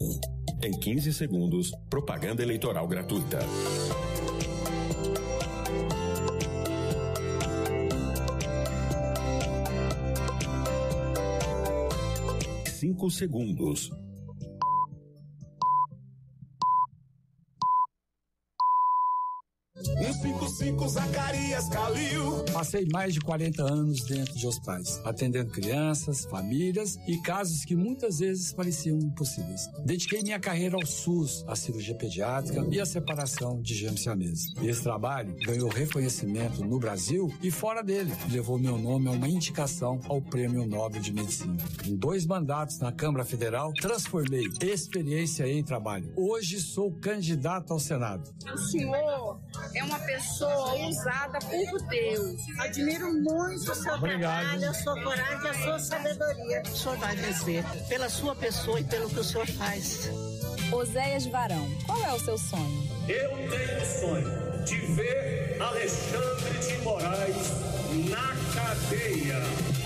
Em 15 segundos, propaganda eleitoral gratuita. 5 segundos. Zacarias Calil. Passei mais de 40 anos dentro de hospitais, atendendo crianças, famílias e casos que muitas vezes pareciam impossíveis. Dediquei minha carreira ao SUS, à cirurgia pediátrica e à separação de gêmeos siameses. Esse trabalho ganhou reconhecimento no Brasil e fora dele, e levou meu nome a uma indicação ao Prêmio Nobel de Medicina. Em 2 mandatos na Câmara Federal, transformei experiência em trabalho. Hoje sou candidato ao Senado. O senhor é uma pessoa usada por Deus. Admiro muito o seu trabalho, a sua coragem, a sua sabedoria. O senhor vai dizer pela sua pessoa e pelo que o senhor faz. Oséias Varão, qual é o seu sonho? Eu tenho o sonho de ver Alexandre de Moraes na cadeia.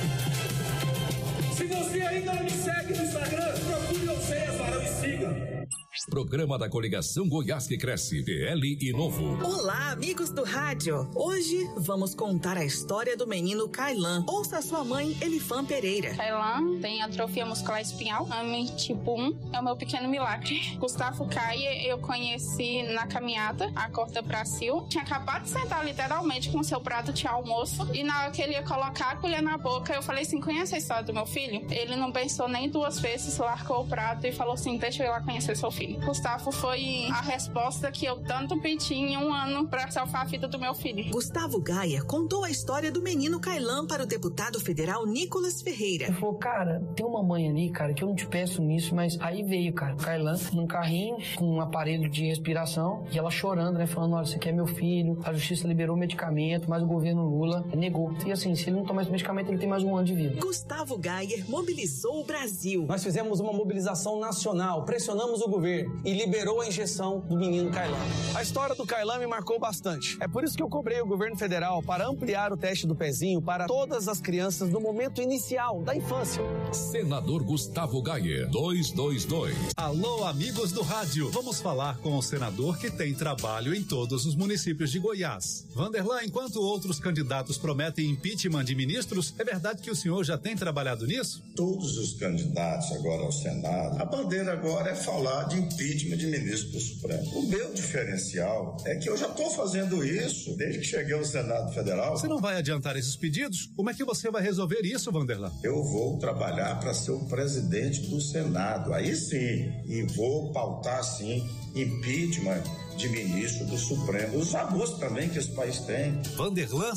Se você ainda não me segue no Instagram, procure Oséias Varão e siga. Programa da Coligação Goiás que Cresce, PL e Novo. Olá, amigos do rádio. Hoje vamos contar a história do menino Kailan. Ouça sua mãe, Elifan Pereira. Kailan tem atrofia muscular espinhal, AMI tipo 1, é o meu pequeno milagre. Gustavo Gaia eu conheci na caminhada, a Corda Brasil. Tinha acabado de sentar literalmente com o seu prato de almoço e na hora que ele ia colocar a colher na boca, eu falei assim, conhece a história do meu filho? Ele não pensou nem 2 vezes, largou o prato e falou assim, deixa eu ir lá conhecer seu filho. Gustavo foi a resposta que eu tanto pedi em 1 ano para salvar a vida do meu filho. Gustavo Gaia contou a história do menino Kailan para o deputado federal Nicolas Ferreira. Ele falou, cara, tem uma mãe ali, cara, que eu não te peço nisso, mas aí veio, cara, Kailan num carrinho com um aparelho de respiração e ela chorando, né, falando, olha, você quer meu filho, a justiça liberou o medicamento, mas o governo Lula negou. E assim, se ele não tomar esse medicamento, ele tem mais 1 ano de vida. Gustavo Gaia mobilizou o Brasil. Nós fizemos uma mobilização nacional, pressionamos o governo e liberou a injeção do menino Kailan. A história do Kailan me marcou bastante. É por isso que eu cobrei o governo federal para ampliar o teste do pezinho para todas as crianças no momento inicial da infância. Senador Gustavo Gaia, 222. Alô, amigos do rádio. Vamos falar com o senador que tem trabalho em todos os municípios de Goiás. Vanderlan, enquanto outros candidatos prometem impeachment de ministros, é verdade que o senhor já tem trabalhado nisso? Todos os candidatos agora ao Senado, a bandeira agora é falar de impeachment de ministro do Supremo. O meu diferencial é que eu já estou fazendo isso desde que cheguei ao Senado Federal. Você não vai adiantar esses pedidos? Como é que você vai resolver isso, Vanderlan? Eu vou trabalhar para ser o presidente do Senado, aí sim, e vou pautar sim impeachment de ministro do Supremo. Os abusos também que esse país tem. Vanderlan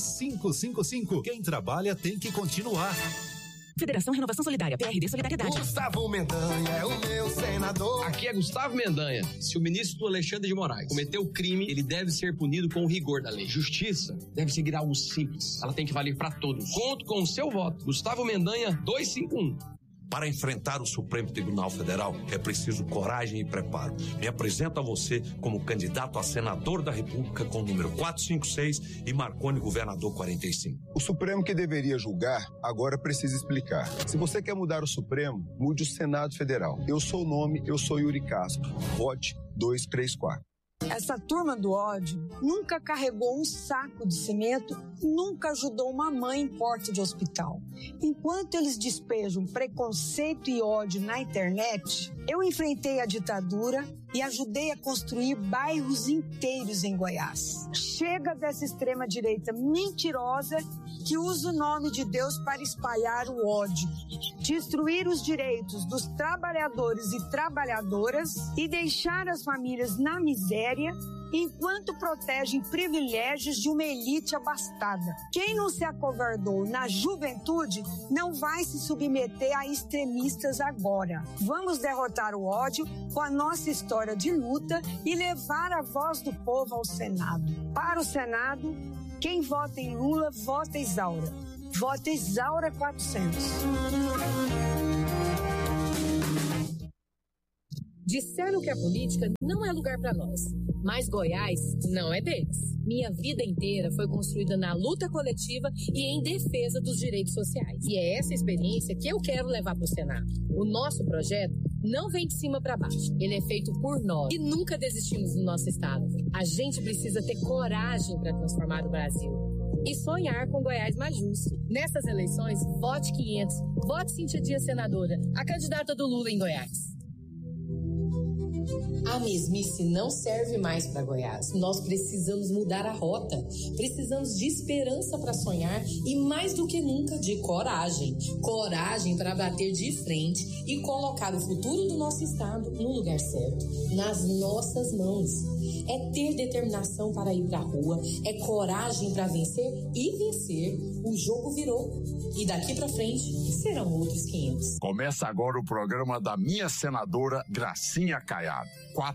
555. Quem trabalha tem que continuar. Federação Renovação Solidária, PRD Solidariedade. Gustavo Mendanha é o meu senador. Aqui é Gustavo Mendanha. Se o ministro Alexandre de Moraes cometeu crime, ele deve ser punido com o rigor da lei. Justiça deve seguir algo simples. Ela tem que valer para todos. Conto com o seu voto. Gustavo Mendanha 251. Para enfrentar o Supremo Tribunal Federal é preciso coragem e preparo. Me apresento a você como candidato a senador da República com o número 456 e Marconi governador 45. O Supremo que deveria julgar agora precisa explicar. Se você quer mudar o Supremo, mude o Senado Federal. Eu sou o nome, eu sou Yuri Castro. Vote 234. Essa turma do ódio nunca carregou um saco de cimento e nunca ajudou uma mãe em porta de hospital. Enquanto eles despejam preconceito e ódio na internet, eu enfrentei a ditadura e ajudei a construir bairros inteiros em Goiás. Chega dessa extrema-direita mentirosa que usa o nome de Deus para espalhar o ódio, destruir os direitos dos trabalhadores e trabalhadoras e deixar as famílias na miséria enquanto protegem privilégios de uma elite abastada. Quem não se acovardou na juventude não vai se submeter a extremistas agora. Vamos derrotar o ódio com a nossa história de luta e levar a voz do povo ao Senado. Para o Senado, quem vota em Lula, vota Isaura. Vota Isaura 400. Disseram que a política não é lugar para nós, mas Goiás não é deles. Minha vida inteira foi construída na luta coletiva e em defesa dos direitos sociais. E é essa experiência que eu quero levar para o Senado. O nosso projeto não vem de cima para baixo. Ele é feito por nós e nunca desistimos do nosso estado. A gente precisa ter coragem para transformar o Brasil e sonhar com Goiás mais justo. Nessas eleições, vote 500, vote Cíntia Dias senadora, a candidata do Lula em Goiás. A mesmice não serve mais para Goiás. Nós precisamos mudar a rota. Precisamos de esperança para sonhar e, mais do que nunca, de coragem. Coragem para bater de frente e colocar o futuro do nosso estado no lugar certo, nas nossas mãos. É ter determinação para ir para a rua, é coragem para vencer e vencer. O jogo virou e daqui para frente serão outros 500. Começa agora o programa da minha senadora Gracinha Caiado.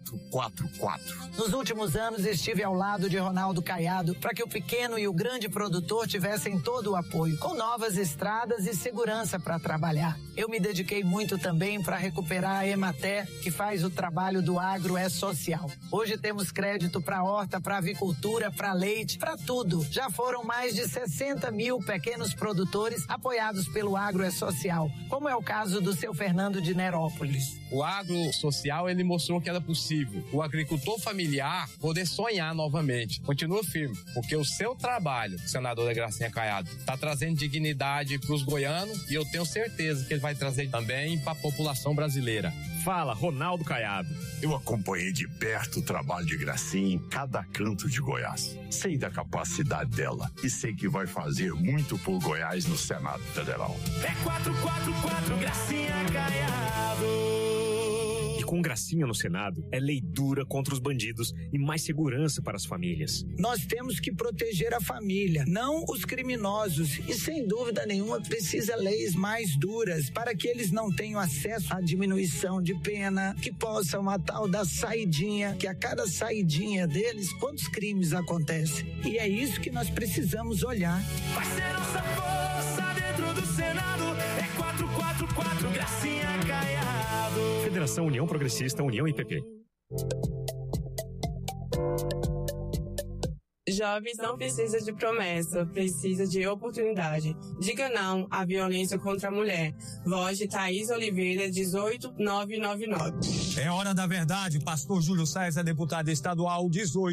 444. Nos últimos anos estive ao lado de Ronaldo Caiado para que o pequeno e o grande produtor tivessem todo o apoio, com novas estradas e segurança para trabalhar. Eu me dediquei muito também para recuperar a Emater, que faz o trabalho do agro é social. Hoje temos crédito para horta, para avicultura, para leite, para tudo. Já foram mais de 60 mil pequenos produtores apoiados pelo agro é social, como é o caso do seu Fernando de Nerópolis. O agro social, ele mostrou que era possível o agricultor familiar poder sonhar novamente. Continua firme, porque o seu trabalho, senadora Gracinha Caiado, está trazendo dignidade para os goianos e eu tenho certeza que ele vai trazer também para a população brasileira. Fala, Ronaldo Caiado. Eu acompanhei de perto o trabalho de Gracinha em cada canto de Goiás. Sei da capacidade dela e sei que vai fazer muito por Goiás no Senado Federal. É 444 Gracinha Caiado. E com Gracinha no Senado, é lei dura contra os bandidos e mais segurança para as famílias. Nós temos que proteger a família, não os criminosos. E sem dúvida nenhuma precisa leis mais duras para que eles não tenham acesso à diminuição de pena, que possam a tal da saidinha, que a cada saidinha deles, quantos crimes acontecem. E é isso que nós precisamos olhar. Vai ser nossa força dentro do Senado, é 444 Gracinha Caiado. Federação União Progressista, União e PP. Jovens não precisa de promessa, precisa de oportunidade. Diga não à violência contra a mulher. Voz de Thaís Oliveira, 18999. É hora da verdade, pastor Júlio Saez, deputado estadual,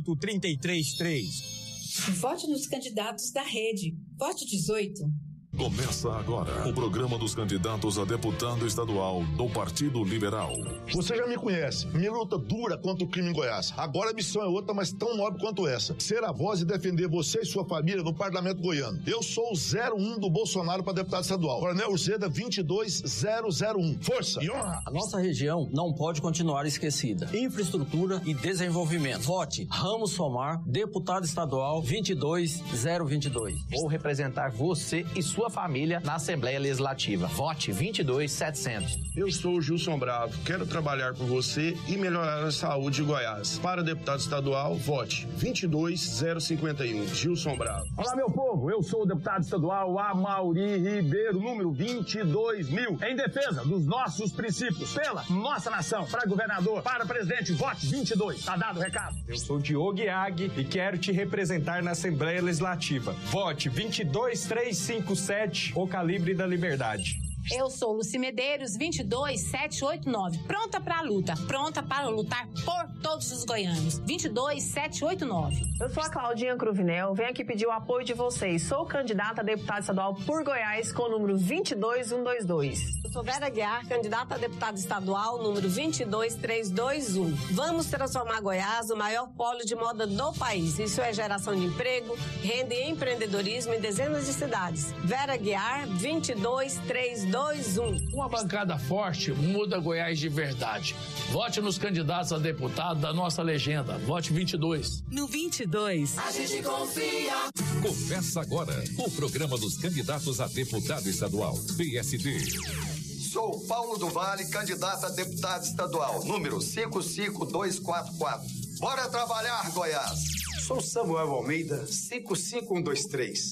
18333. Vote nos candidatos da rede. Vote 18. Começa agora o programa dos candidatos a deputado estadual do Partido Liberal. Você já me conhece, minha luta dura contra o crime em Goiás. Agora a missão é outra, mas tão nobre quanto essa. Ser a voz e defender você e sua família no parlamento goiano. Eu sou o 01 do Bolsonaro para deputado estadual. Coronel Urzeda 22001. Força e honra! A nossa região não pode continuar esquecida. Infraestrutura e desenvolvimento. Vote Ramos Somar, deputado estadual 22022. Vou representar você e sua família na Assembleia Legislativa. Vote 22700. Eu sou o Gilson Bravo. Quero trabalhar com você e melhorar a saúde de Goiás. Para deputado estadual, vote 22051. Gilson Bravo. Olá, meu povo. Eu sou o deputado estadual Amauri Ribeiro, número 22.000. Em defesa dos nossos princípios, pela nossa nação. Para governador, para presidente, vote 22. Tá dado o recado. Eu sou Diogo Iag e quero te representar na Assembleia Legislativa. Vote 22357, o calibre da liberdade. Eu sou Luci Medeiros, 22789. Pronta para a luta, pronta para lutar por todos os goianos. 22789. Eu sou a Claudinha Cruvinel, venho aqui pedir o apoio de vocês. Sou candidata a deputada estadual por Goiás com o número 22122. Eu sou Vera Guiar, candidata a deputada estadual, número 22321. Vamos transformar Goiás no maior polo de moda do país. Isso é geração de emprego, renda e empreendedorismo em dezenas de cidades. Vera Guiar, 22321. Uma bancada forte muda Goiás de verdade. Vote nos candidatos a deputado da nossa legenda. Vote 22. No 22. A gente confia. Começa agora o programa dos candidatos a deputado estadual. PSD. Sou Paulo do Vale, candidato a deputado estadual. Número 55244. Bora trabalhar, Goiás. Sou Samuel Almeida, 55123.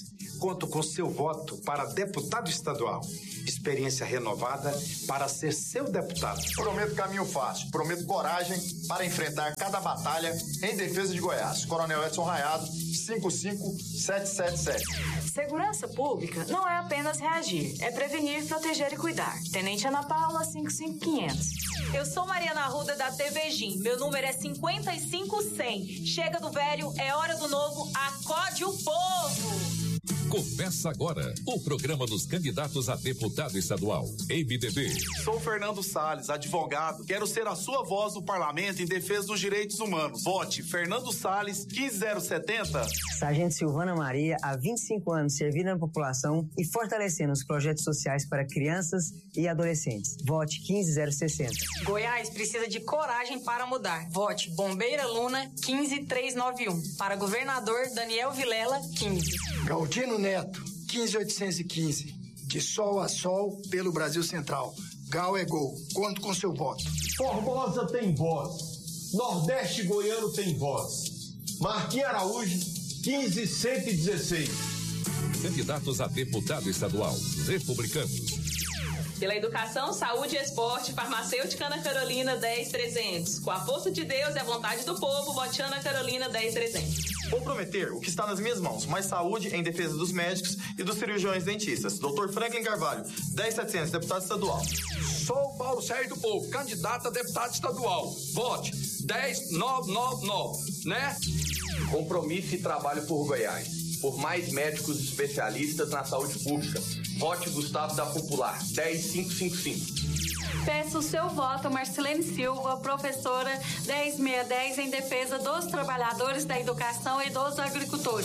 conto com seu voto para deputado estadual. Experiência renovada para ser seu deputado. Prometo caminho fácil, prometo coragem para enfrentar cada batalha em defesa de Goiás. Coronel Edson Raiado, 55777. Segurança pública não é apenas reagir, é prevenir, proteger e cuidar. Tenente Ana Paula, 55500. Eu sou Mariana Arruda da TV Gin. Meu número é 55100. Chega do velho, é hora do novo. Acode o povo! Começa agora o programa dos candidatos a deputado estadual, MDB. Sou Fernando Salles, advogado. Quero ser a sua voz no parlamento em defesa dos direitos humanos. Vote Fernando Salles, 15070. Sargento Silvana Maria, há 25 anos servindo a população e fortalecendo os projetos sociais para crianças e adolescentes. Vote 15060. Goiás precisa de coragem para mudar. Vote Bombeira Luna, 15391. Para governador Daniel Vilela, 15. Galdino Neto, 15815. De sol a sol pelo Brasil Central. Gal é gol. Conto com seu voto. Formosa tem voz. Nordeste Goiano tem voz. Marquinhos Araújo, 15116. Candidatos a deputado estadual, republicanos. Pela educação, saúde e esporte, farmacêutica Ana Carolina, 10300. Com a força de Deus e a vontade do povo, vote Ana Carolina, 10300. Vou prometer o que está nas minhas mãos, mais saúde em defesa dos médicos e dos cirurgiões dentistas. Dr. Franklin Carvalho, 10700, deputado estadual. Sou Paulo Sérgio do Povo, candidato a deputado estadual. Vote 10999, né? Compromisso e trabalho por Goiás. Por mais médicos especialistas na saúde pública. Vote Gustavo da Popular, 10555. Peço o seu voto, Marcelene Silva, professora 10610, em defesa dos trabalhadores da educação e dos agricultores.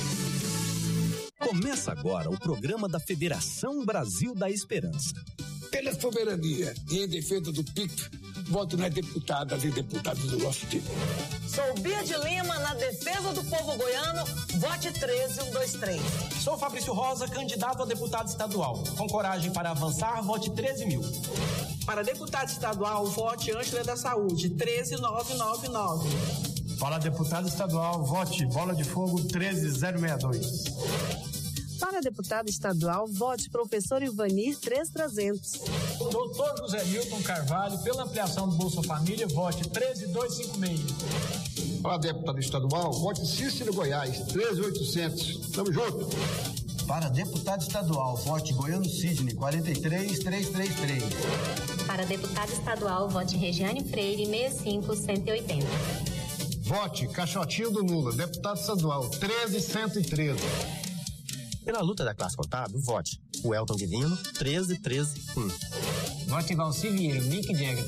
Começa agora o programa da Federação Brasil da Esperança. Pela soberania e em defesa do PIC, voto nas deputadas e deputados do nosso time. Sou Bia de Lima, na defesa do povo goiano, vote 13123. Sou Fabrício Rosa, candidato a deputado estadual. Com coragem para avançar, vote 13.000. Para deputado estadual, vote Ângela da Saúde, 13999. Para deputado estadual, vote Bola de Fogo, 13062. Para deputado estadual, vote professor Ivanir, 3300. Doutor José Milton Carvalho, pela ampliação do Bolsa Família, vote 13256. Para deputado estadual, vote Cícero Goiás, 13800. Tamo junto. Para deputado estadual, vote Goiano Sidney, 43333. Para deputado estadual, vote Regiane Freire, 65180. Vote Caixotinho do Lula, deputado estadual, 13113. Pela luta da classe cotada, vote o Elton Divino, 13131. Vote Valci Vieira, Mick Jagger,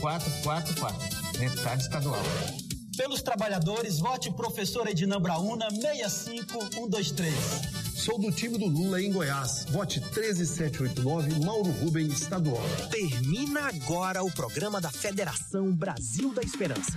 13444. Deputado estadual. Pelos trabalhadores, vote professor Edinã Brauna, 65123. Sou do time do Lula em Goiás. Vote 13789, Mauro Rubens, estadual. Termina agora o programa da Federação Brasil da Esperança.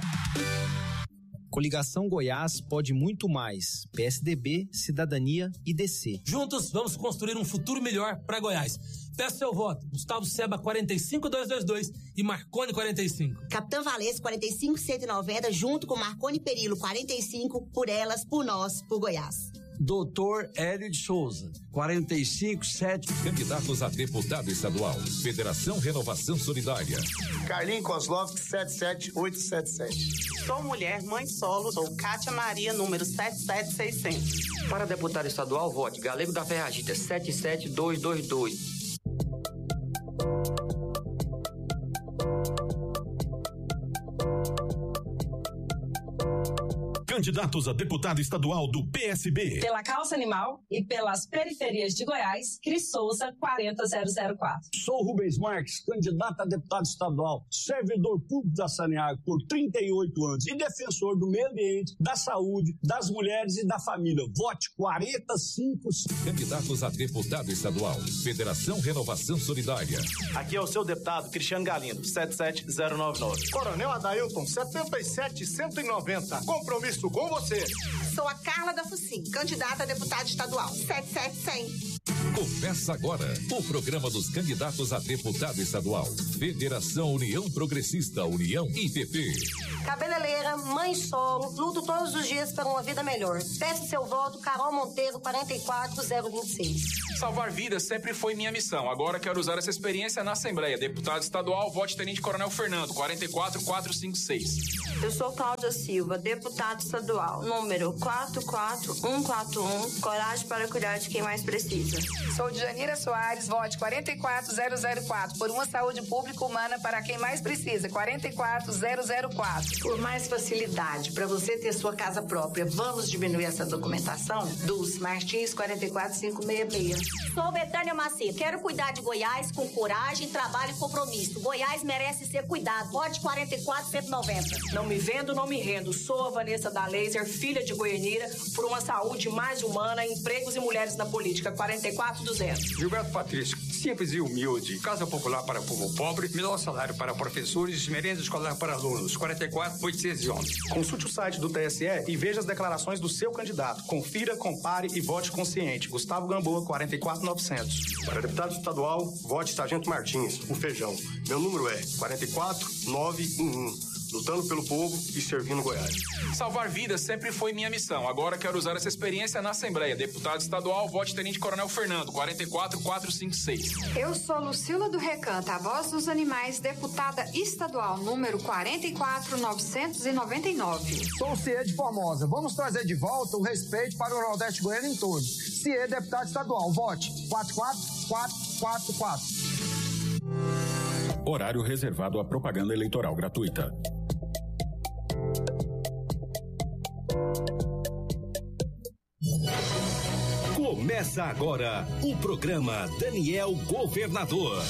Coligação Goiás pode muito mais. PSDB, Cidadania e DC. Juntos vamos construir um futuro melhor para Goiás. Peço seu voto. Gustavo Seba 45222 e Marconi 45. Capitão Valença 45190 junto com Marconi Perillo 45, por elas, por nós, por Goiás. Doutor Hélio de Souza, 457. Candidatos a deputado estadual. Federação Renovação Solidária. Carlinhos Kozlovski, 77877. Sou mulher, mãe solo, sou Cátia Maria, número 77600. Para deputado estadual, vote Galego da Ferragita, 77222. Candidatos a deputado estadual do PSB. Pela causa animal e pelas periferias de Goiás, Cris Souza, 40004. Sou Rubens Marques, candidato a deputado estadual, servidor público da Saneago por 38 anos e defensor do meio ambiente, da saúde, das mulheres e da família. Vote 405. Candidatos a deputado estadual. Federação Renovação Solidária. Aqui é o seu deputado Cristiano Galindo, 77099. Coronel Adailton, 77190. Compromisso com você. Sou a Carla da Fucim, candidata a deputada estadual, 77100. Começa agora o programa dos candidatos a deputado estadual. Federação União Progressista, União IPP. Cabeleireira, mãe solo, luto todos os dias para uma vida melhor. Peço seu voto, Carol Monteiro, 44026. Salvar vidas sempre foi minha missão. Agora quero usar essa experiência na Assembleia. Deputado estadual, vote Tenente Coronel Fernando, 44456. Eu sou Cláudia Silva, deputado estadual, número 44141. Coragem para cuidar de quem mais precisa. Sou Djanira Soares, vote 44004. Por uma saúde pública humana para quem mais precisa, 44004. Por mais facilidade para você ter sua casa própria, vamos diminuir essa documentação? Dulce Martins, 44566. Sou Betânia Macedo, quero cuidar de Goiás com coragem, trabalho e compromisso. Goiás merece ser cuidado, vote 44190. Não me vendo, não me rendo. Sou a Vanessa da Laser, filha de Goianira, por uma saúde mais humana, empregos e mulheres na política, 44200. Gilberto Patrício, simples e humilde. Casa popular para povo pobre, melhor salário para professores, merenda escolar para alunos, 44811. Consulte o site do TSE e veja as declarações do seu candidato. Confira, compare e vote consciente. Gustavo Gamboa, 44900. Para deputado estadual, vote Sargento Martins, o Feijão. Meu número é 44911. Lutando pelo povo e servindo Goiás. Salvar vidas sempre foi minha missão. Agora quero usar essa experiência na Assembleia. Deputado estadual, vote Tenente Coronel Fernando, 44456. Eu sou Lucila do Recanto, a voz dos animais, deputada estadual, número 44999. Sou CIE de Formosa. Vamos trazer de volta o respeito para o Nordeste Goiano em todos. CIE, deputado estadual, vote 44444. Horário reservado à propaganda eleitoral gratuita. Começa agora o programa Daniel Governador.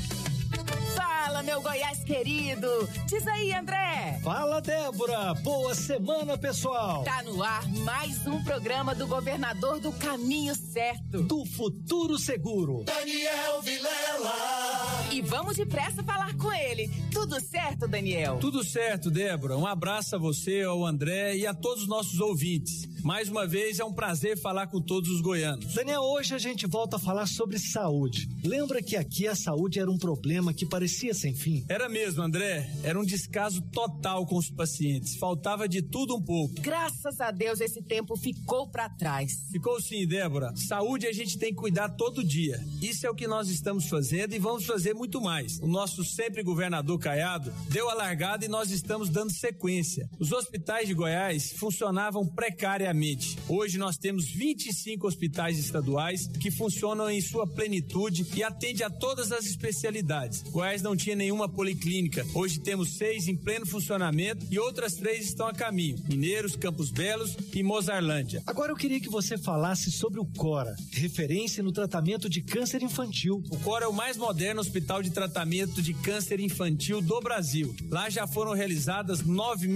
Fala, meu Goiás querido! Diz aí, André! Fala, Débora! Boa semana, pessoal! Tá no ar mais um programa do governador do caminho certo. Do futuro seguro. Daniel Vilela! E vamos depressa falar com ele. Tudo certo, Daniel? Tudo certo, Débora. Um abraço a você, ao André e a todos os nossos ouvintes. Mais uma vez, é um prazer falar com todos os goianos. Daniel, hoje a gente volta a falar sobre saúde. Lembra que aqui a saúde era um problema que parecia sem fim? Era mesmo, André. Era um descaso total com os pacientes. Faltava de tudo um pouco. Graças a Deus, esse tempo ficou pra trás. Ficou sim, Débora. Saúde a gente tem que cuidar todo dia. Isso é o que nós estamos fazendo e vamos fazer muito mais. O nosso sempre governador Caiado deu a largada e nós estamos dando sequência. Os hospitais de Goiás funcionavam precariamente. Hoje nós temos 25 hospitais estaduais que funcionam em sua plenitude e atendem a todas as especialidades. Goiás não tinha nenhuma policlínica. Hoje temos 6 em pleno funcionamento e outras 3 estão a caminho. Mineiros, Campos Belos e Mozarlândia. Agora eu queria que você falasse sobre o Cora, referência no tratamento de câncer infantil. O Cora é o mais moderno hospital de tratamento de câncer infantil do Brasil. Lá já foram realizadas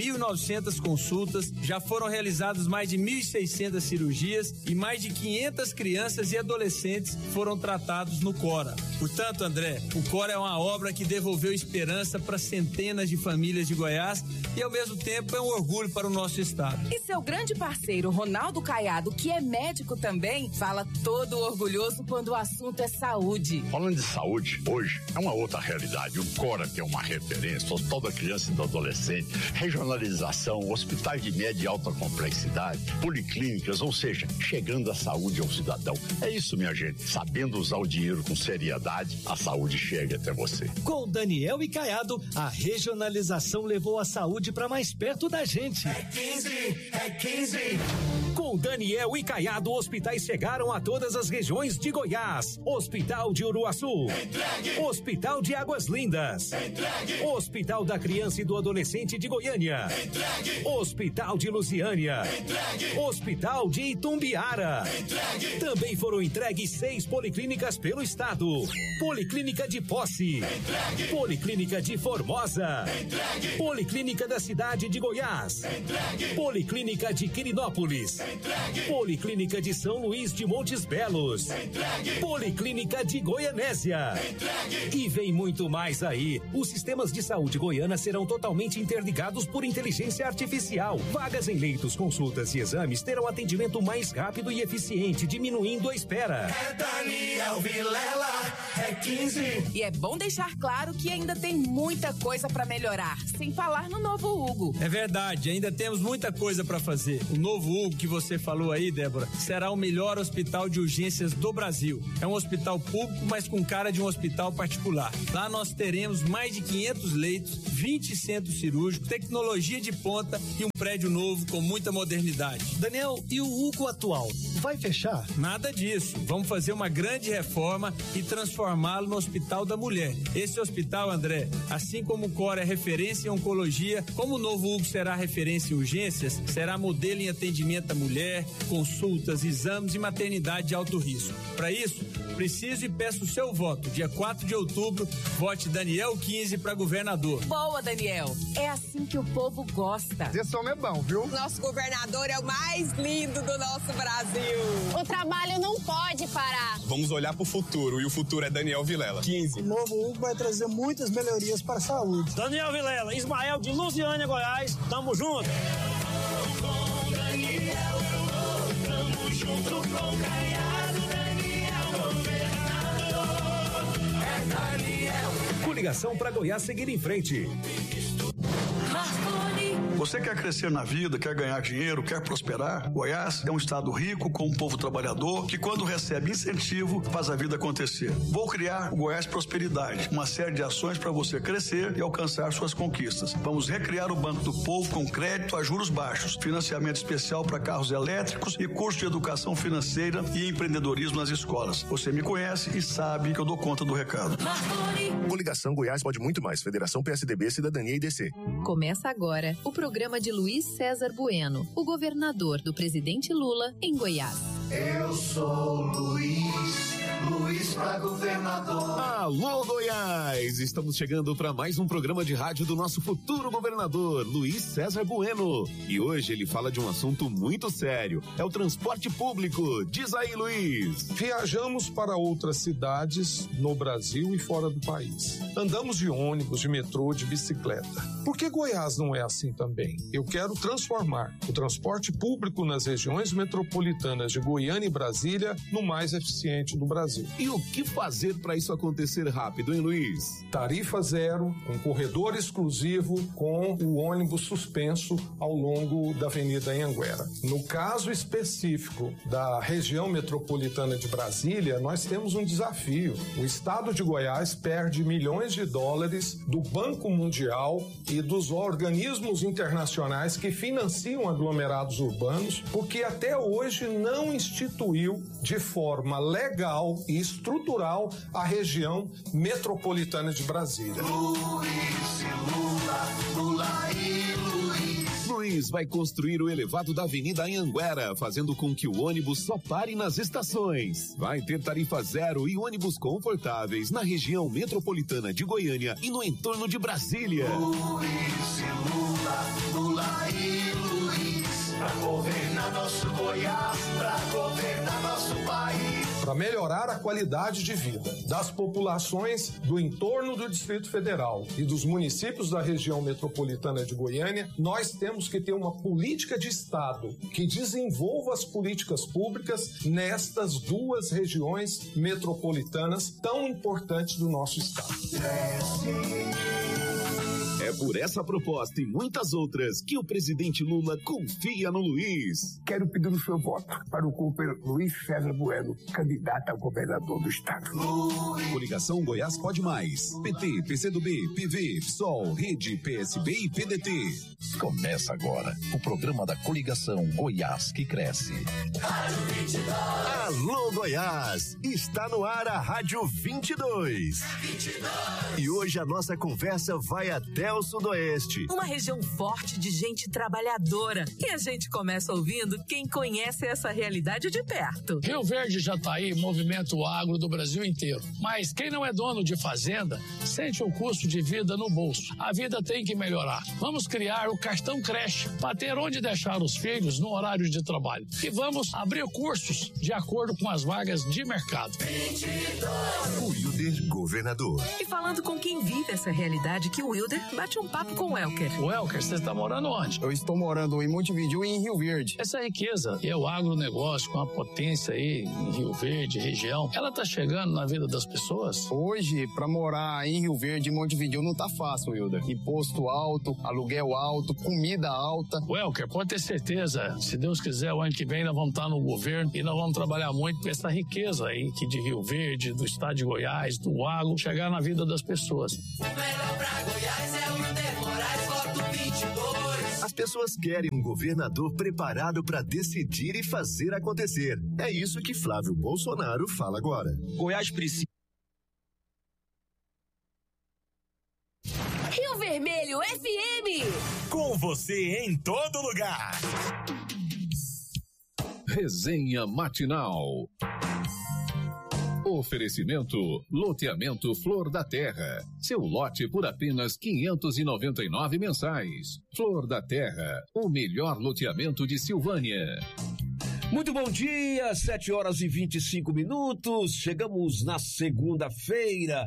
9.900 consultas, já foram realizadas mais de 1.600 cirurgias e mais de 500 crianças e adolescentes foram tratados no Cora. Portanto, André, o Cora é uma obra que devolveu esperança para centenas de famílias de Goiás e, ao mesmo tempo, é um orgulho para o nosso estado. E seu grande parceiro, Ronaldo Caiado, que é médico também, fala todo orgulhoso quando o assunto é saúde. Falando de saúde, hoje é uma outra realidade. O Cora tem uma referência, hospital da criança e do adolescente, regionalização, hospitais de média e alta complexidade, policlínicas, ou seja, chegando a saúde ao cidadão. É isso, minha gente. Sabendo usar o dinheiro com seriedade, a saúde chega até você. Com Daniel e Caiado, a regionalização levou a saúde para mais perto da gente. É 15. Com Daniel e Caiado, hospitais chegaram a todas as regiões de Goiás. Hospital de Uruaçu. Entregue. Hospital de Águas Lindas. Entregue. Hospital da Criança e do Adolescente de Goiânia. Entregue. Hospital de Lusiânia. Entregue. Hospital de Itumbiara. Entregue. Também foram entregues 6 policlínicas pelo estado. Policlínica de Posse. Entregue. Policlínica de Formosa. Entregue. Policlínica da cidade de Goiás. Entregue. Policlínica de Quirinópolis. Entregue. Entregue. Policlínica de São Luís de Montes Belos. Entregue. Policlínica de Goianésia. Entregue. E vem muito mais aí. Os sistemas de saúde goiana serão totalmente interligados por inteligência artificial. Vagas em leitos, consultas e exames terão atendimento mais rápido e eficiente, diminuindo a espera. É Daniel Vilela, é 15. E é bom deixar claro que ainda tem muita coisa para melhorar, sem falar no Novo Hugo. É verdade, ainda temos muita coisa para fazer. O Novo Hugo que você falou aí, Débora, será o melhor hospital de urgências do Brasil. É um hospital público, mas com cara de um hospital particular. Lá nós teremos mais de 500 leitos, 20 centros cirúrgicos, tecnologia de ponta e um prédio novo com muita modernidade. Daniel, e o Hugo atual? Vai fechar? Nada disso. Vamos fazer uma grande reforma e transformá-lo no Hospital da Mulher. Esse hospital, André, assim como o COR é referência em oncologia, como o Novo Hugo será referência em urgências, será modelo em atendimento à mulher, consultas, exames e maternidade de alto risco. Para isso, preciso e peço o seu voto. Dia 4 de outubro, vote Daniel 15 para governador. Boa, Daniel. É assim que o povo gosta. Esse homem é bom, viu? Nosso governador é o mais lindo do nosso Brasil. O trabalho não pode parar. Vamos olhar para o futuro, e o futuro é Daniel Vilela. 15. O Novo Hugo vai trazer muitas melhorias para a saúde. Daniel Vilela, Ismael de Lusiânia, Goiás. Tamo junto. Com Daniel eu vou, tamo junto com Caiado, Daniel governador. É Daniel. Coligação para Goiás seguir em frente. Você quer crescer na vida, quer ganhar dinheiro, quer prosperar? Goiás é um estado rico, com um povo trabalhador, que quando recebe incentivo, faz a vida acontecer. Vou criar o Goiás Prosperidade, uma série de ações para você crescer e alcançar suas conquistas. Vamos recriar o Banco do Povo com crédito a juros baixos, financiamento especial para carros elétricos e curso de educação financeira e empreendedorismo nas escolas. Você me conhece e sabe que eu dou conta do recado. Coligação Goiás pode muito mais. Federação PSDB, Cidadania e DC. Começa agora o programa de Luiz César Bueno, o governador do presidente Lula em Goiás. Eu sou Luiz pra governador. Alô, Goiás! Estamos chegando para mais um programa de rádio do nosso futuro governador, Luiz César Bueno. E hoje ele fala de um assunto muito sério, é o transporte público. Diz aí, Luiz. Viajamos para outras cidades no Brasil e fora do país. Andamos de ônibus, de metrô, de bicicleta. Por que Goiás não é assim também? Eu quero transformar o transporte público nas regiões metropolitanas de Goiânia e Brasília no mais eficiente do Brasil. E o que fazer para isso acontecer rápido, hein, Luiz? Tarifa zero, um corredor exclusivo com o ônibus suspenso ao longo da Avenida Anhanguera. No caso específico da região metropolitana de Brasília, nós temos um desafio. O estado de Goiás perde milhões de dólares do Banco Mundial e dos organismos internacionais que financiam aglomerados urbanos, porque até hoje não instituiu de forma legal e estrutural a região metropolitana de Brasília. Lula e Luiz. Luiz vai construir o elevado da Avenida Anhanguera, fazendo com que o ônibus só pare nas estações. Vai ter tarifa zero e ônibus confortáveis na região metropolitana de Goiânia e no entorno de Brasília. Lula e Luiz, pra governar nosso Goiás, pra governar nosso país. Para melhorar a qualidade de vida das populações do entorno do Distrito Federal e dos municípios da região metropolitana de Goiânia, nós temos que ter uma política de Estado que desenvolva as políticas públicas nestas duas regiões metropolitanas tão importantes do nosso Estado. É por essa proposta e muitas outras que o presidente Lula confia no Luiz. Quero pedir o seu voto para o companheiro Luiz César Bueno, candidato a governador do estado. Coligação Goiás Pode Mais. PT, PCdoB, PV, PSOL, Rede, PSB e PDT. Começa agora o programa da Coligação Goiás que Cresce. Rádio 22. Alô, Goiás! Está no ar a Rádio 22. E hoje a nossa conversa vai até Central Sudoeste. Uma região forte de gente trabalhadora. E a gente começa ouvindo quem conhece essa realidade de perto. Rio Verde já tá aí, movimento agro do Brasil inteiro. Mas quem não é dono de fazenda sente o custo de vida no bolso. A vida tem que melhorar. Vamos criar o cartão creche para ter onde deixar os filhos no horário de trabalho. E vamos abrir cursos de acordo com as vagas de mercado. 22. O Wilder governador. E falando com quem vive essa realidade, que o Wilder bate um papo com o Elker. O Elker, você está morando onde? Eu estou morando em Montevidéu e em Rio Verde. Essa riqueza e o agronegócio com a potência aí em Rio Verde, região, ela tá chegando na vida das pessoas? Hoje, para morar em Rio Verde e Montevidéu não tá fácil, Wilder. Imposto alto, aluguel alto, comida alta. O Elker, pode ter certeza, se Deus quiser, o ano que vem nós vamos estar no governo e nós vamos trabalhar muito com essa riqueza aí que de Rio Verde, do estado de Goiás, do agro, chegar na vida das pessoas. O melhor pra Goiás é o Wilder Moraes, voto 22. As pessoas querem um governador preparado para decidir e fazer acontecer. É isso que Flávio Bolsonaro fala agora. Goiás precisa. Rio Vermelho FM. Com você em todo lugar. Resenha Matinal. Oferecimento Loteamento Flor da Terra. Seu lote por apenas R$599 mensais. Flor da Terra, o melhor loteamento de Silvânia. Muito bom dia, 7h25. Chegamos na segunda-feira,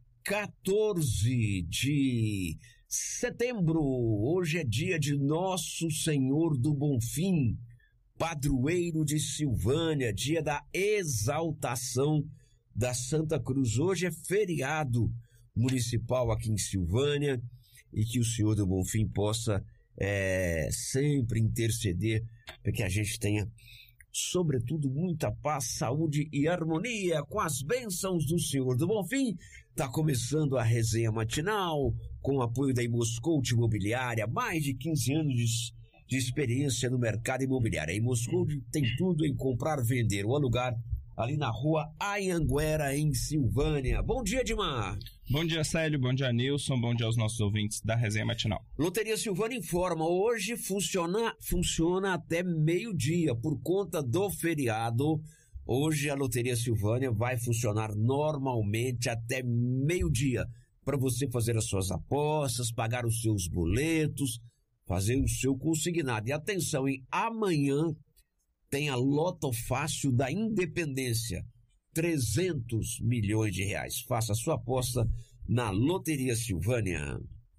14 de setembro. Hoje é dia de Nosso Senhor do Bonfim, padroeiro de Silvânia, dia da exaltação da Santa Cruz. Hoje é feriado municipal aqui em Silvânia e que o Senhor do Bonfim possa sempre interceder para que a gente tenha, sobretudo, muita paz, saúde e harmonia com as bênçãos do Senhor do Bonfim. Está começando a resenha matinal com o apoio da Imoscout Imobiliária, mais de 15 anos de experiência no mercado imobiliário. A Imoscout tem tudo em comprar, vender ou alugar ali na rua Anhanguera, em Silvânia. Bom dia, Edmar. Bom dia, Célio. Bom dia, Nilson. Bom dia aos nossos ouvintes da Resenha Matinal. Loteria Silvânia informa, hoje funciona até meio-dia, por conta do feriado. Hoje a Loteria Silvânia vai funcionar normalmente até meio-dia, para você fazer as suas apostas, pagar os seus boletos, fazer o seu consignado. E atenção, hein? Amanhã tem a Loto Fácil da Independência, R$300 milhões. Faça a sua aposta na Loteria Silvânia.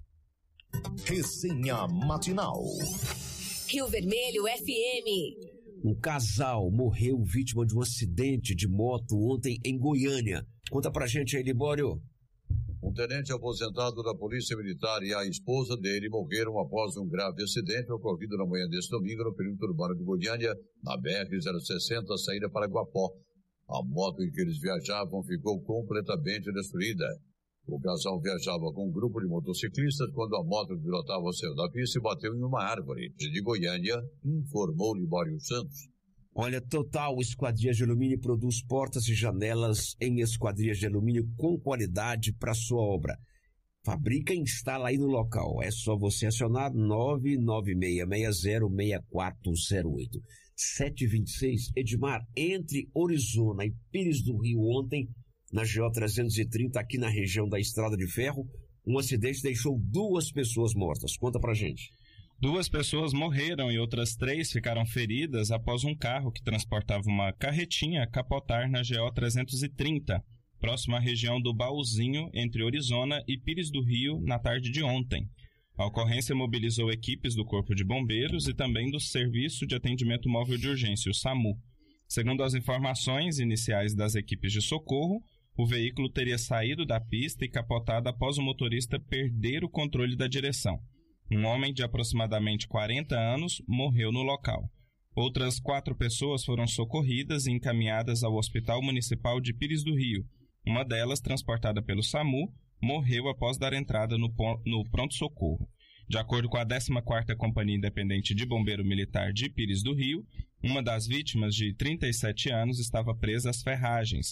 Resenha Matinal. Rio Vermelho FM. Um casal morreu vítima de um acidente de moto ontem em Goiânia. Conta pra gente aí, Libório. Um tenente aposentado da Polícia Militar e a esposa dele morreram após um grave acidente ocorrido na manhã deste domingo no perímetro urbano de Goiânia, na BR-060, saída para Guapó. A moto em que eles viajavam ficou completamente destruída. O casal viajava com um grupo de motociclistas quando a moto que pilotava saiu da pista e bateu em uma árvore. De Goiânia, informou Libório Santos. Olha, Total Esquadrias de Alumínio produz portas e janelas em esquadrias de alumínio com qualidade para sua obra. Fabrica e instala aí no local. É só você acionar 996606408. 726, Edmar, entre Orizona e Pires do Rio ontem, na GO 330, aqui na região da Estrada de Ferro, um acidente deixou 2 pessoas mortas. Conta pra gente. 2 pessoas morreram e outras 3 ficaram feridas após um carro que transportava uma carretinha capotar na GO 330, próximo à região do Baúzinho, entre Orizona e Pires do Rio, na tarde de ontem. A ocorrência mobilizou equipes do Corpo de Bombeiros e também do Serviço de Atendimento Móvel de Urgência, o SAMU. Segundo as informações iniciais das equipes de socorro, o veículo teria saído da pista e capotado após o motorista perder o controle da direção. Um homem de aproximadamente 40 anos morreu no local. Outras 4 pessoas foram socorridas e encaminhadas ao Hospital Municipal de Pires do Rio. Uma delas, transportada pelo SAMU, morreu após dar entrada no pronto-socorro. De acordo com a 14ª Companhia Independente de Bombeiro Militar de Pires do Rio, uma das vítimas, de 37 anos, estava presa às ferragens.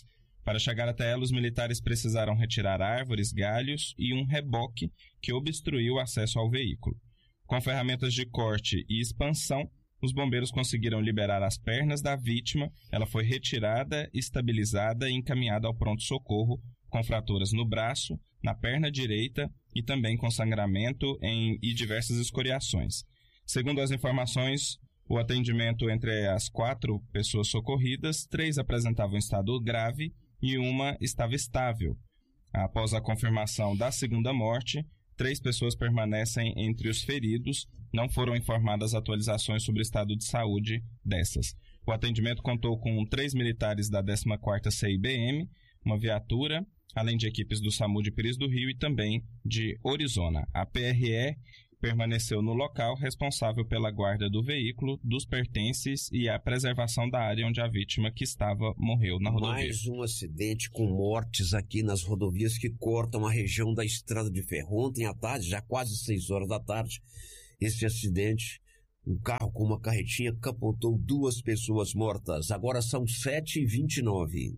Para chegar até ela, os militares precisaram retirar árvores, galhos e um reboque que obstruiu o acesso ao veículo. Com ferramentas de corte e expansão, os bombeiros conseguiram liberar as pernas da vítima. Ela foi retirada, estabilizada e encaminhada ao pronto-socorro, com fraturas no braço, na perna direita e também com sangramento e diversas escoriações. Segundo as informações, o atendimento entre as 4 pessoas socorridas, 3 apresentavam estado grave e uma estava estável. Após a confirmação da segunda morte, 3 pessoas permanecem entre os feridos. Não foram informadas atualizações sobre o estado de saúde dessas. O atendimento contou com 3 militares da 14ª CIBM, uma viatura, além de equipes do SAMU de Pires do Rio e também de Orizona. A PRE permaneceu no local, responsável pela guarda do veículo, dos pertences e a preservação da área onde a vítima que estava morreu na rodovia. Mais um acidente com mortes aqui nas rodovias que cortam a região da Estrada de Ferro. Ontem à tarde, já quase 6 horas da tarde, esse acidente, um carro com uma carretinha capotou 2 pessoas mortas. Agora são 7h29.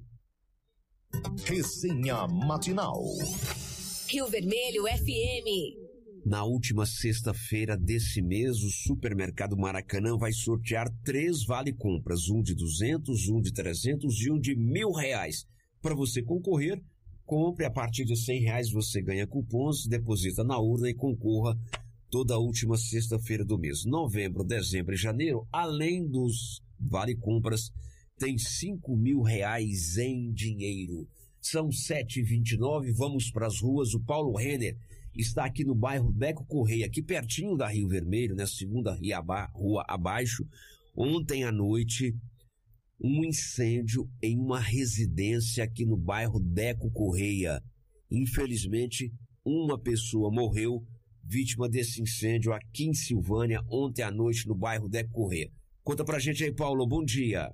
Resenha matinal. Rio Vermelho FM. Na última sexta-feira desse mês, o Supermercado Maracanã vai sortear 3 vale-compras, um de 200, um de 300 e um de R$1.000. Para você concorrer, compre a partir de R$100, você ganha cupons, deposita na urna e concorra toda a última sexta-feira do mês. Novembro, dezembro e janeiro, além dos vale-compras, tem R$5.000 em dinheiro. São 7h29, vamos para as ruas. O Paulo Renner está aqui no bairro Deco Correia, aqui pertinho da Rio Vermelho, na segunda rua abaixo. Ontem à noite, um incêndio em uma residência aqui no bairro Deco Correia. Infelizmente, uma pessoa morreu, vítima desse incêndio aqui em Silvânia, ontem à noite no bairro Deco Correia. Conta pra gente aí, Paulo, bom dia.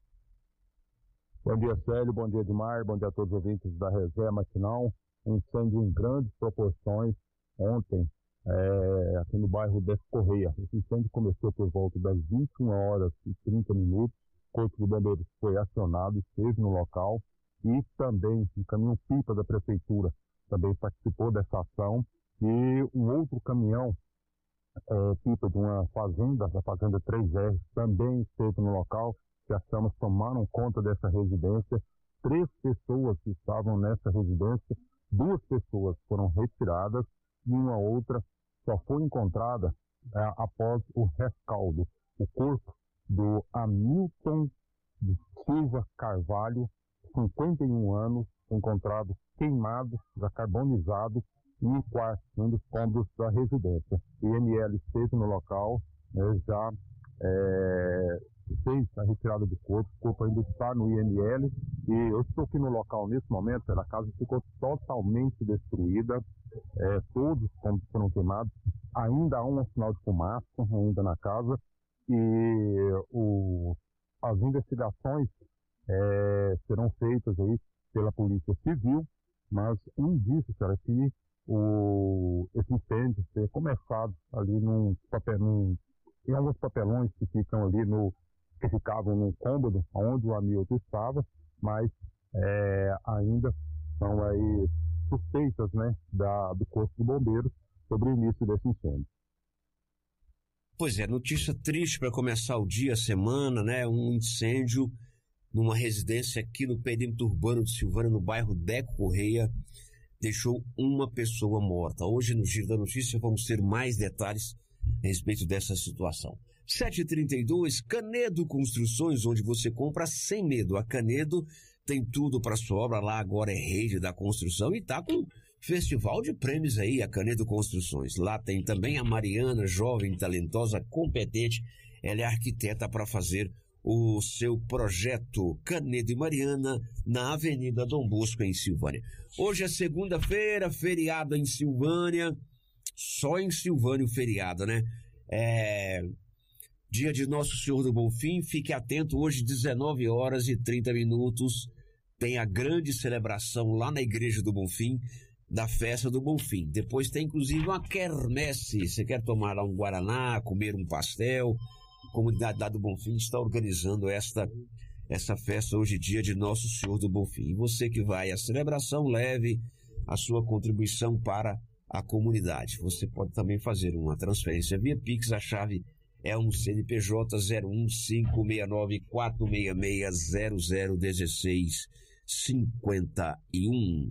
Bom dia, Célio, bom dia, Edmar, bom dia a todos os ouvintes da Resenha Matinal. Um incêndio em grandes proporções ontem, aqui no bairro Deco Correia. Esse incêndio começou por volta das 21h30. O Corpo de Bombeiros foi acionado, esteve no local e também um caminhão-pipa da Prefeitura também participou dessa ação e um outro caminhão pipa de uma fazenda, da Fazenda 3R, também esteve no local. Que as chamas tomaram conta dessa residência. 3 pessoas que estavam nessa residência, 2 pessoas foram retiradas e uma outra só foi encontrada após o rescaldo. O corpo do Hamilton de Silva Carvalho, 51 anos, encontrado queimado, já carbonizado, em um quarto, um dos cômodos da residência. O IML esteve no local, já fez a retirada do corpo. O corpo ainda está no IML e eu estou aqui no local nesse momento. A casa ficou totalmente destruída, todos os cômodos foram queimados, ainda há um sinal de fumaça ainda na casa e as investigações serão feitas aí pela Polícia Civil, mas um indício, cara, que esse incêndio ter começado ali em alguns papelões que ficam ali que ficavam no cômodo onde o Hamilton estava, mas ainda são aí suspeitas, né, do Corpo de Bombeiros sobre o início desse incêndio. Pois é, notícia triste para começar o dia, a semana, né? Um incêndio numa residência aqui no perímetro urbano de Silvânia, no bairro Deco Correia, deixou uma pessoa morta. Hoje, no Giro da Notícia, vamos ter mais detalhes a respeito dessa situação. 7h32, Canedo Construções, onde você compra sem medo. A Canedo tem tudo para sua obra, lá agora é rede da construção e tá com festival de prêmios aí, a Canedo Construções. Lá tem também a Mariana, jovem, talentosa, competente. Ela é arquiteta para fazer o seu projeto. Canedo e Mariana, na Avenida Dom Bosco, em Silvânia. Hoje é segunda-feira, feriado em Silvânia. Só em Silvânia o feriado, né? Dia de Nosso Senhor do Bonfim. Fique atento, hoje 19h30 tem a grande celebração lá na Igreja do Bonfim, da Festa do Bonfim. Depois tem inclusive uma quermesse. Você quer tomar lá um guaraná, comer um pastel? A comunidade lá do Bonfim está organizando esta essa festa hoje, dia de Nosso Senhor do Bonfim. E você que vai à celebração, leve a sua contribuição para a comunidade. Você pode também fazer uma transferência via Pix, a chave é um CNPJ 01569-46001651.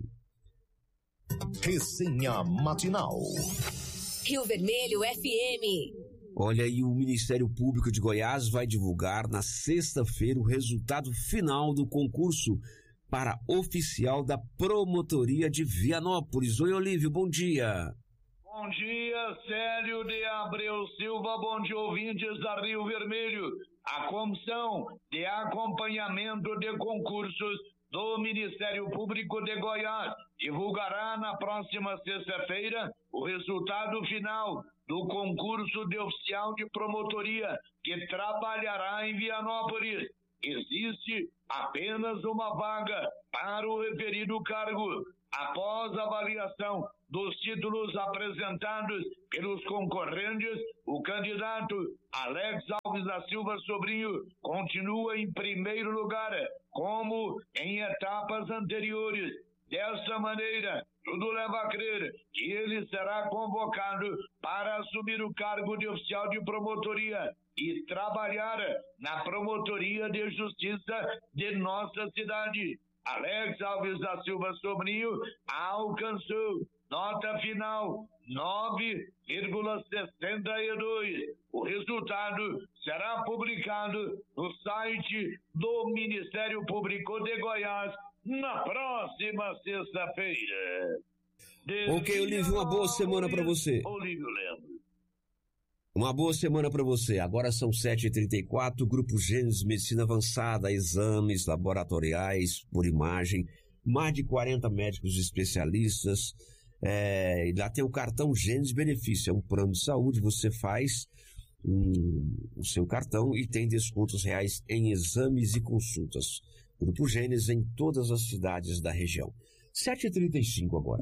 Resenha matinal. Rio Vermelho FM. Olha aí, o Ministério Público de Goiás vai divulgar na sexta-feira o resultado final do concurso para oficial da Promotoria de Vianópolis. Oi, Olívio, bom dia. Bom dia, Célio de Abreu Silva, bom dia, ouvintes da Rio Vermelho. A Comissão de Acompanhamento de Concursos do Ministério Público de Goiás divulgará na próxima sexta-feira o resultado final do concurso de oficial de promotoria que trabalhará em Vianópolis. Existe apenas uma vaga para o referido cargo. Após a avaliação dos títulos apresentados pelos concorrentes, o candidato Alex Alves da Silva Sobrinho continua em primeiro lugar, como em etapas anteriores. Dessa maneira, tudo leva a crer que ele será convocado para assumir o cargo de oficial de promotoria e trabalhar na Promotoria de Justiça de nossa cidade. Alex Alves da Silva Sobrinho alcançou nota final 9,62. O resultado será publicado no site do Ministério Público de Goiás na próxima sexta-feira. Ok, Olívio, uma boa semana para você. Olívio Lemos. Uma boa semana para você. Agora são 7h34, Grupo Gênesis Medicina Avançada, exames laboratoriais por imagem, mais de 40 médicos especialistas, e lá tem o cartão Gênesis Benefício, é um plano de saúde, você faz o seu cartão e tem descontos reais em exames e consultas. Grupo Gênesis em todas as cidades da região. 7h35 agora.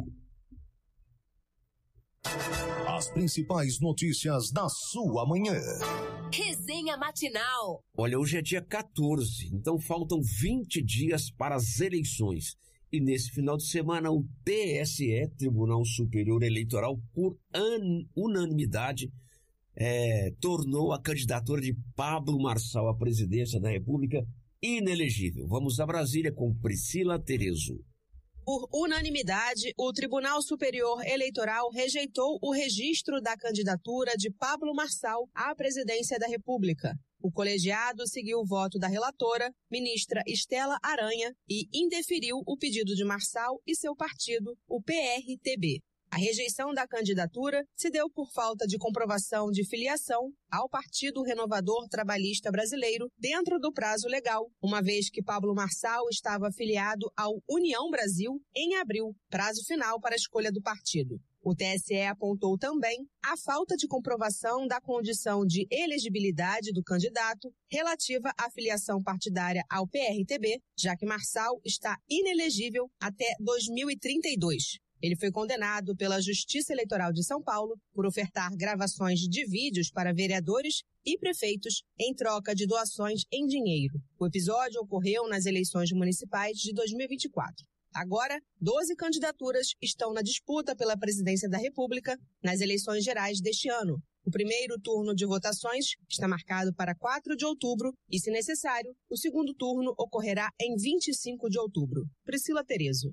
As principais notícias da sua manhã. Resenha matinal. Olha, hoje é dia 14, então faltam 20 dias para as eleições. E nesse final de semana, o TSE, Tribunal Superior Eleitoral, por unanimidade, tornou a candidatura de Pablo Marçal à presidência da República inelegível. Vamos a Brasília com Priscila Terezo. Por unanimidade, o Tribunal Superior Eleitoral rejeitou o registro da candidatura de Pablo Marçal à presidência da República. O colegiado seguiu o voto da relatora, ministra Estela Aranha, e indeferiu o pedido de Marçal e seu partido, o PRTB. A rejeição da candidatura se deu por falta de comprovação de filiação ao Partido Renovador Trabalhista Brasileiro dentro do prazo legal, uma vez que Pablo Marçal estava afiliado ao União Brasil em abril, prazo final para a escolha do partido. O TSE apontou também a falta de comprovação da condição de elegibilidade do candidato relativa à filiação partidária ao PRTB, já que Marçal está inelegível até 2032. Ele foi condenado pela Justiça Eleitoral de São Paulo por ofertar gravações de vídeos para vereadores e prefeitos em troca de doações em dinheiro. O episódio ocorreu nas eleições municipais de 2024. Agora, 12 candidaturas estão na disputa pela presidência da República nas eleições gerais deste ano. O primeiro turno de votações está marcado para 4 de outubro e, se necessário, o segundo turno ocorrerá em 25 de outubro. Priscila Terezo.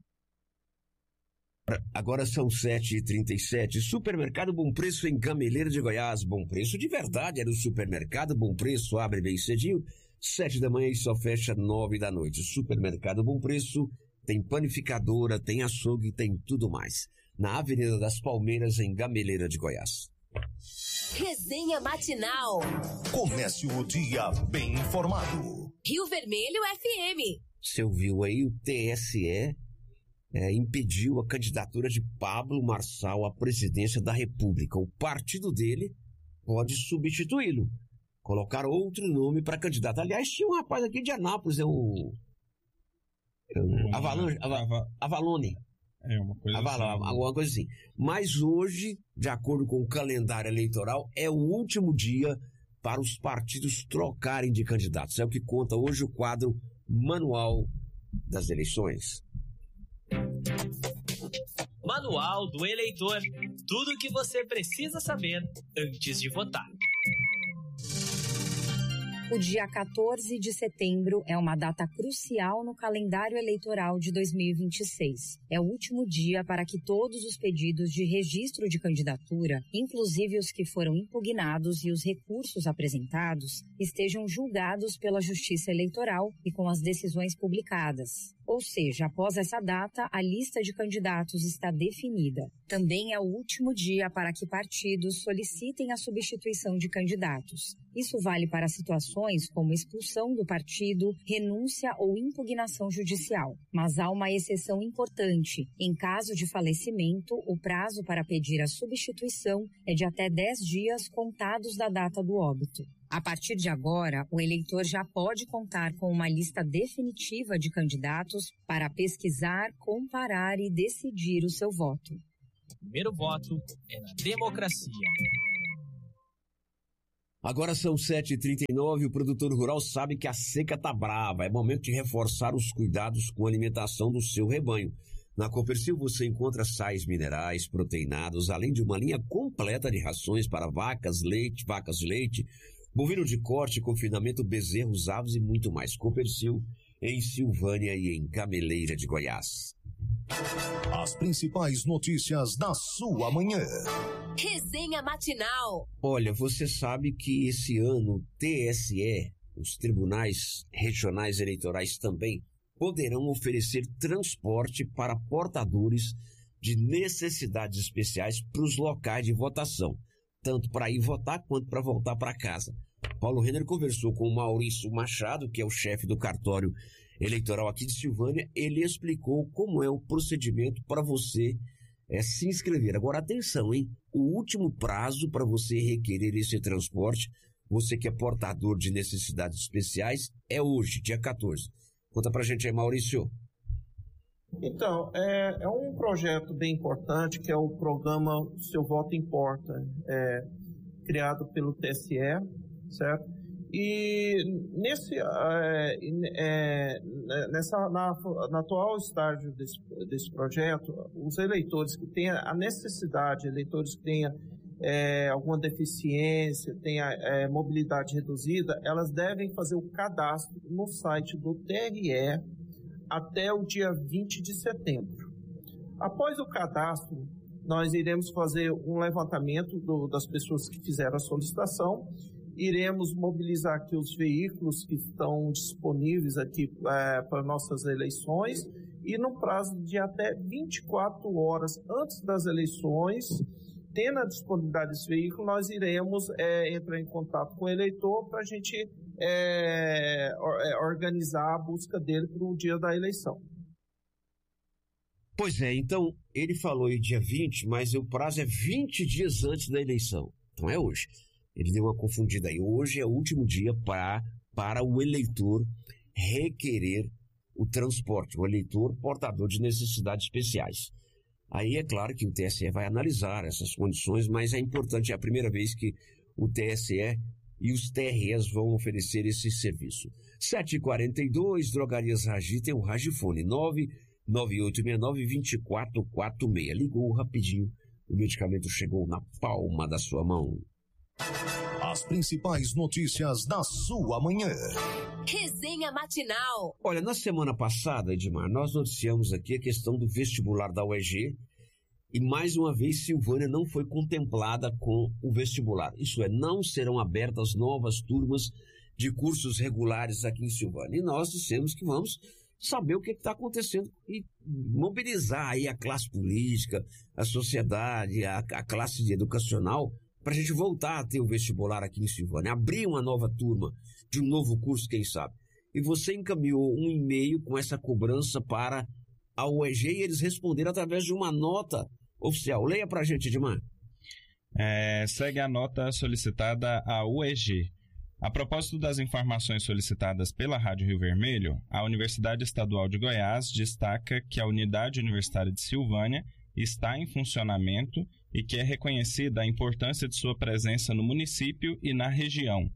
Agora são 7h37. Supermercado Bom Preço em Gameleira de Goiás. Bom preço de verdade é no Supermercado Bom Preço. Abre bem cedinho, 7 da manhã e só fecha 9 da noite. Supermercado Bom Preço tem panificadora, tem açougue, tem tudo mais. Na Avenida das Palmeiras, em Gameleira de Goiás. Resenha matinal. Comece o dia bem informado. Rio Vermelho FM. Você ouviu aí, o TSE impediu a candidatura de Pablo Marçal à presidência da República. O partido dele pode substituí-lo, colocar outro nome para candidato. Aliás, tinha um rapaz aqui de Anápolis, Avalone. Uma coisa assim. Alguma coisa assim. Mas hoje, de acordo com o calendário eleitoral, é o último dia para os partidos trocarem de candidatos. É o que conta hoje o quadro Manual das Eleições. Manual do Eleitor. Tudo o que você precisa saber antes de votar. O dia 14 de setembro é uma data crucial no calendário eleitoral de 2026. É o último dia para que todos os pedidos de registro de candidatura, inclusive os que foram impugnados e os recursos apresentados, estejam julgados pela Justiça Eleitoral e com as decisões publicadas. Ou seja, após essa data, a lista de candidatos está definida. Também é o último dia para que partidos solicitem a substituição de candidatos. Isso vale para situações como expulsão do partido, renúncia ou impugnação judicial. Mas há uma exceção importante. Em caso de falecimento, o prazo para pedir a substituição é de até 10 dias contados da data do óbito. A partir de agora, o eleitor já pode contar com uma lista definitiva de candidatos para pesquisar, comparar e decidir o seu voto. O primeiro voto é na democracia. Agora são 7h39, o produtor rural sabe que a seca tá brava. É momento de reforçar os cuidados com a alimentação do seu rebanho. Na Copercil você encontra sais minerais, proteinados, além de uma linha completa de rações para vacas de leite, bovino de corte, confinamento, bezerros, aves e muito mais. Copercil em Silvânia e em Gameleira de Goiás. As principais notícias da sua manhã. Resenha Matinal. Olha, você sabe que esse ano o TSE, os tribunais regionais eleitorais também, poderão oferecer transporte para portadores de necessidades especiais para os locais de votação, tanto para ir votar quanto para voltar para casa. Paulo Renner conversou com o Maurício Machado, que é o chefe do cartório eleitoral aqui de Silvânia. Ele explicou como é o procedimento para você se inscrever. Agora, atenção, hein? O último prazo para você requerer esse transporte, você que é portador de necessidades especiais, é hoje, dia 14. Conta pra gente aí, Maurício. Então, é um projeto bem importante, que é o programa Seu Voto Importa, criado pelo TSE, certo? E na atual estágio desse projeto, os eleitores que têm a necessidade, eleitores que tenham alguma deficiência, tenha mobilidade reduzida, elas devem fazer o cadastro no site do TRE até o dia 20 de setembro. Após o cadastro, nós iremos fazer um levantamento das pessoas que fizeram a solicitação, iremos mobilizar aqui os veículos que estão disponíveis aqui para nossas eleições e no prazo de até 24 horas antes das eleições, tendo a disponibilidade desse veículo, nós iremos entrar em contato com o eleitor para a gente organizar a busca dele para o dia da eleição. Pois é, então ele falou em dia 20, mas o prazo é 20 dias antes da eleição. Então é hoje. Ele deu uma confundida aí. Hoje é o último dia para o eleitor requerer o transporte, o eleitor portador de necessidades especiais. Aí é claro que o TSE vai analisar essas condições, mas é importante, é a primeira vez que o TSE e os TREs vão oferecer esse serviço. 7h42, Drogarias Ragi tem o Ragifone, 99869-2446. Ligou rapidinho, o medicamento chegou na palma da sua mão. As principais notícias da sua manhã. Resenha Matinal. Olha, na semana passada, Edmar, nós noticiamos aqui a questão do vestibular da UEG e mais uma vez Silvânia não foi contemplada com o vestibular. Isso é, não serão abertas novas turmas de cursos regulares aqui em Silvânia. E nós dissemos que vamos saber o que está acontecendo e mobilizar aí a classe política, a sociedade, a classe educacional, para a gente voltar a ter o vestibular aqui em Silvânia, abrir uma nova turma de um novo curso, quem sabe. E você encaminhou um e-mail com essa cobrança para a UEG e eles responderam através de uma nota oficial. Leia para a gente, Edmar. Segue a nota solicitada à UEG. A propósito das informações solicitadas pela Rádio Rio Vermelho, a Universidade Estadual de Goiás destaca que a Unidade Universitária de Silvânia está em funcionamento e que é reconhecida a importância de sua presença no município e na região.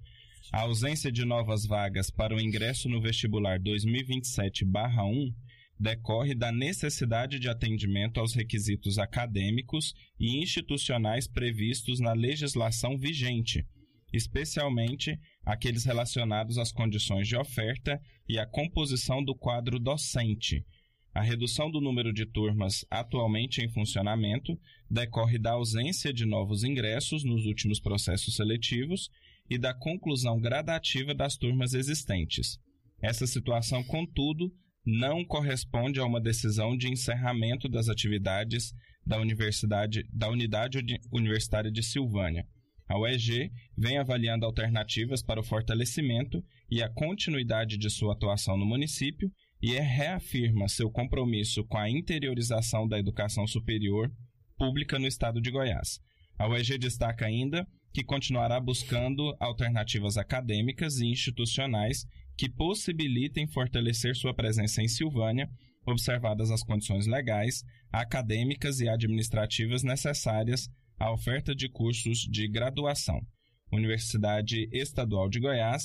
A ausência de novas vagas para o ingresso no vestibular 2027/1 decorre da necessidade de atendimento aos requisitos acadêmicos e institucionais previstos na legislação vigente, especialmente aqueles relacionados às condições de oferta e à composição do quadro docente. A redução do número de turmas atualmente em funcionamento decorre da ausência de novos ingressos nos últimos processos seletivos e da conclusão gradativa das turmas existentes. Essa situação, contudo, não corresponde a uma decisão de encerramento das atividades da Unidade Universitária de Silvânia. A UEG vem avaliando alternativas para o fortalecimento e a continuidade de sua atuação no município e reafirma seu compromisso com a interiorização da educação superior pública no estado de Goiás. A UEG destaca ainda que continuará buscando alternativas acadêmicas e institucionais que possibilitem fortalecer sua presença em Silvânia, observadas as condições legais, acadêmicas e administrativas necessárias à oferta de cursos de graduação. Universidade Estadual de Goiás,